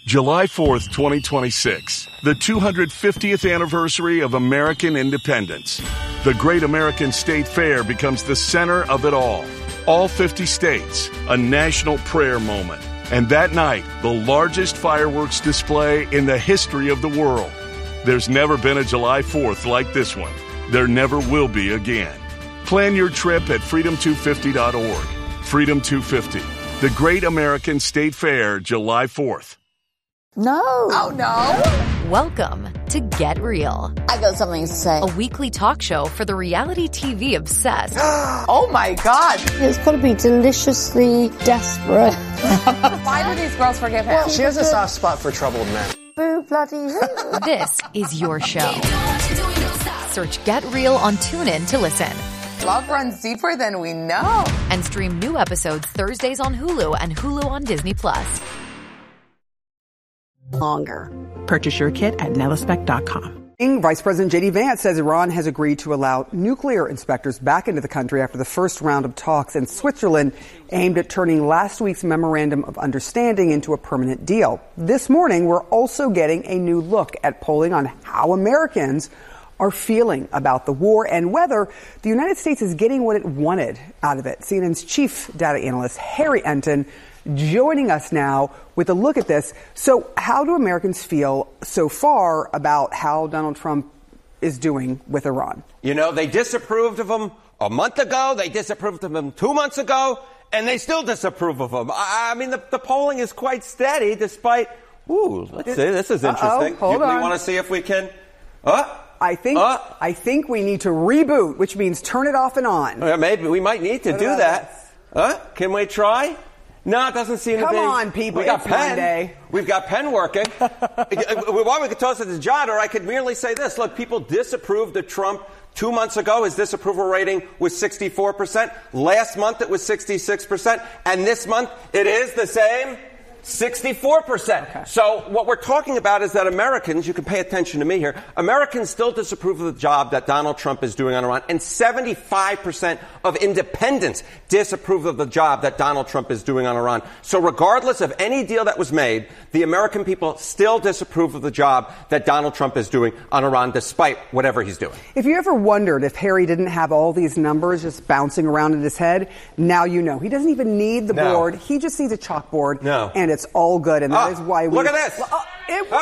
July 4th, 2026, the 250th anniversary of American independence. The Great American State Fair becomes the center of it all. All 50 states, a national prayer moment. And that night, the largest fireworks display in the history of the world. There's never been a July 4th like this one. There never will be again. Plan your trip at freedom250.org. Freedom 250, the Great American State Fair, July 4th. No. Oh, no. Welcome to Get Real. I got something to say. A weekly talk show for the reality TV obsessed. Oh, my God. It's got to be deliciously desperate. Why do these girls forgive him? She has a soft spot for troubled men. Boo bloody hell. This is your show. Search Get Real on TuneIn to listen. Love runs deeper than we know. And stream new episodes Thursdays on Hulu and Hulu on Disney+. Longer. Purchase your kit at Nellaspec.com. Vice President J.D. Vance says Iran has agreed to allow nuclear inspectors back into the country after the first round of talks in Switzerland aimed at turning last week's memorandum of understanding into a permanent deal. This morning, we're also getting a new look at polling on how Americans are feeling about the war and whether the United States is getting what it wanted out of it. CNN's chief data analyst, Harry Enton, joining us now with a look at this. So how do Americans feel so far about how Donald Trump is doing with Iran? You know, they disapproved of him a month ago. They disapproved of him 2 months ago. And they still disapprove of him. I mean, the polling is quite steady despite... Let's see. This is interesting. Hold on. We want to see if we can... I think we need to reboot, which means turn it off and on. Maybe we might need to do that. Can we try? No, it doesn't seem to be. Come on, people. We got it's pen. Monday. We've got pen working. Well, we could toss it to John, or I could merely say this. Look, people disapproved of Trump 2 months ago. His disapproval rating was 64%. Last month, it was 66%. And this month, it is the same. 64%. Okay. So what we're talking about is that Americans, you can pay attention to me here, Americans still disapprove of the job that Donald Trump is doing on Iran, and 75% of independents disapprove of the job that Donald Trump is doing on Iran. So regardless of any deal that was made, the American people still disapprove of the job that Donald Trump is doing on Iran, despite whatever he's doing. If you ever wondered if Harry didn't have all these numbers just bouncing around in his head, now you know. He doesn't even need the board. He just needs a chalkboard. And it's all good, and that is why we... Look at this! It worked!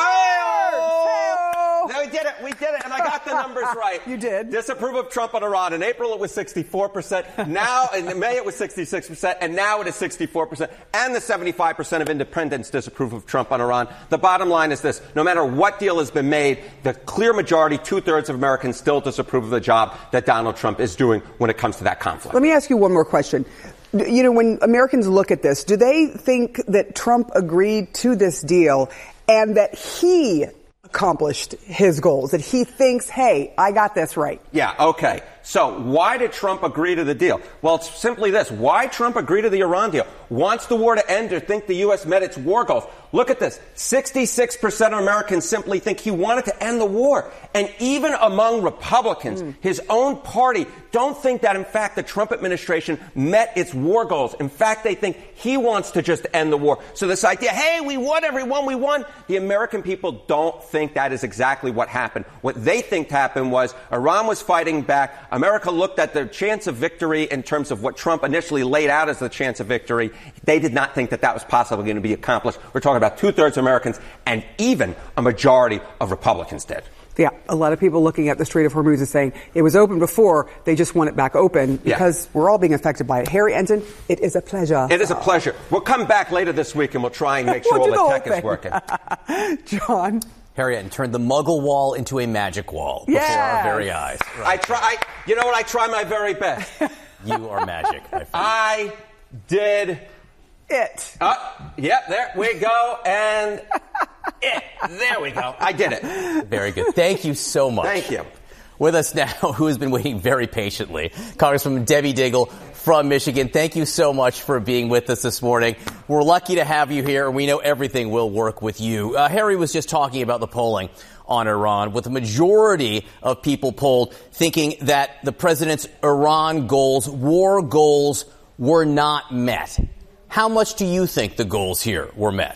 No, we did it, and I got the numbers right. You did. Disapprove of Trump on Iran. In April, it was 64%. Now, in May, it was 66%, and now it is 64%. And the 75% of independents disapprove of Trump on Iran. The bottom line is this. No matter what deal has been made, the clear majority, 2/3 of Americans still disapprove of the job that Donald Trump is doing when it comes to that conflict. Let me ask you one more question. You know, when Americans look at this, do they think that Trump agreed to this deal and that he accomplished his goals, that he thinks, hey, I got this right? Yeah, okay. So why did Trump agree to the deal? Well, it's simply this. Why Trump agree to the Iran deal? Wants the war to end or think the U.S. met its war goals? Look at this. 66% of Americans simply think he wanted to end the war. And even among Republicans, his own party don't think that, in fact, the Trump administration met its war goals. In fact, they think he wants to just end the war. So this idea, hey, we won, everyone, we won. The American people don't think that is exactly what happened. What they think happened was Iran was fighting back. America looked at the chance of victory in terms of what Trump initially laid out as the chance of victory. They did not think that that was possibly going to be accomplished. We're talking about 2/3 of Americans, and even a majority of Republicans did. Yeah, a lot of people looking at the Strait of Hormuz is saying it was open before, they just want it back open because we're all being affected by it. Harry Enton, it is a pleasure. It is a pleasure. We'll come back later this week and we'll try and make sure all the tech is working. John? Harry Enton turned the Muggle wall into a magic wall before our very eyes. Right. You know what? I try my very best. You are magic, my friend. I did it. There we go. And there we go. I did it. Very good. Thank you so much. Thank you. With us now, who has been waiting very patiently, Congresswoman Debbie Dingell from Michigan. Thank you so much for being with us this morning. We're lucky to have you here, and we know everything will work with you. Harry was just talking about the polling on Iran, with the majority of people polled thinking that the president's Iran goals, war goals, were not met. How much do you think the goals here were met?